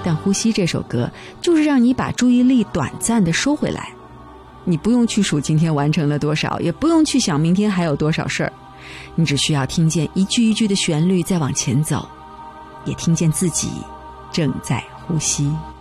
但呼吸这首歌就是让你把注意力短暂地收回来，你不用去数今天完成了多少，也不用去想明天还有多少事儿，你只需要听见一句一句的旋律在往前走，也听见自己正在呼吸。